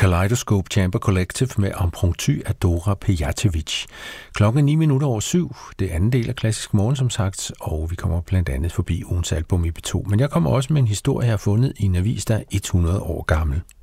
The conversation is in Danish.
Kaleidoscope Chamber Collective med Impromptu af Dora Pejacevic. Klokken er 7:09. Det er anden del af Klassisk Morgen, som sagt, og vi kommer blandt andet forbi ugens album i B2. Men jeg kommer også med en historie, jeg har fundet i en avis, der er 100 år gammel.